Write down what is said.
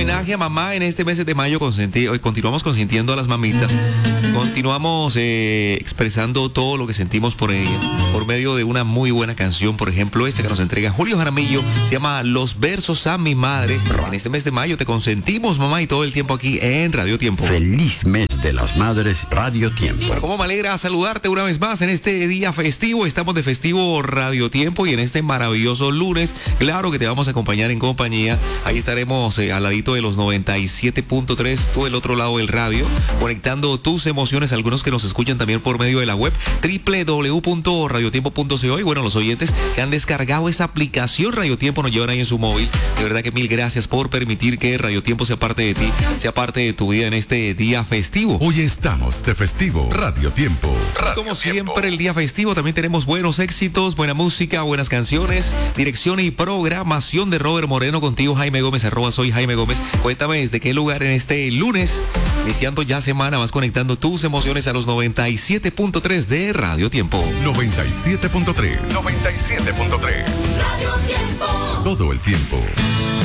homenaje a mamá en este mes de mayo. Hoy continuamos consintiendo a las mamitas. Continuamos expresando todo lo que sentimos por ella por medio de una muy buena canción. Por ejemplo, que nos entrega Julio Jaramillo, se llama Los versos a mi madre. En este mes de mayo te consentimos, mamá, y todo el tiempo aquí en Radio Tiempo. Feliz mes de las madres, Radio Tiempo. Bueno, cómo me alegra saludarte una vez más en este día festivo. Estamos de festivo Radio Tiempo y en este maravilloso lunes, claro que te vamos a acompañar en compañía. Ahí estaremos al ladito de los 97.3, tú del otro lado del radio, conectando tus emociones. Algunos que nos escuchan también por medio de la web www.radiotiempo.co. Y bueno, los oyentes que han descargado esa aplicación Radio Tiempo, nos llevan ahí en su móvil. De verdad que mil gracias por permitir que Radio Tiempo sea parte de ti, sea parte de tu vida en este día festivo. Hoy estamos de festivo Radio Tiempo. Como siempre, el día festivo también tenemos buenos éxitos, buena música, buenas canciones, dirección y programación de Robert Moreno. Contigo, Jaime Gómez, @soy Jaime Gómez. Cuéntame desde qué lugar en este lunes, iniciando ya semana, vas conectando tus emociones a los 97.3 de Radio Tiempo. 97.3. 97.3. Radio Tiempo. Todo el tiempo.